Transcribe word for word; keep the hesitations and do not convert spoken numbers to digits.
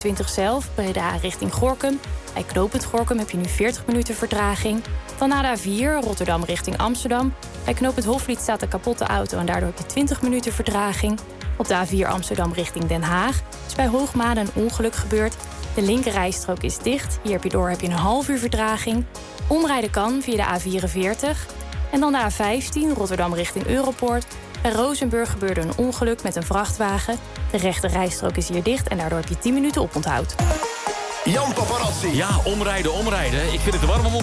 twintig zelf, Breda richting Gorinchem. Bij knooppunt Gorinchem heb je nu veertig minuten vertraging. Dan naar de A vier, Rotterdam richting Amsterdam. Bij knooppunt Hofvliet staat een kapotte auto en daardoor heb je twintig minuten vertraging. Op de A vier Amsterdam richting Den Haag is bij Hoogmade een ongeluk gebeurd. De linkerrijstrook is dicht. Hierdoor heb je een half uur vertraging. Omrijden kan via de A vierenveertig. En dan de A vijftien, Rotterdam richting Europoort. Bij Rozenburg gebeurde een ongeluk met een vrachtwagen. De rechte rijstrook is hier dicht en daardoor heb je tien minuten oponthoud. Jan Paparazzi. Ja, omrijden, omrijden. Ik vind het te warm om